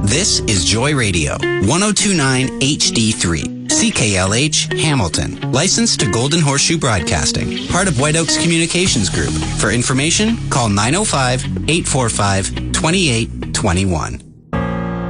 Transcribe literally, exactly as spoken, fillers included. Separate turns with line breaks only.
This is Joy Radio, ten twenty-nine H D three, C K L H, Hamilton. Licensed to Golden Horseshoe Broadcasting, part of White Oaks Communications Group. For information, call nine oh five, eight four five, two eight two one.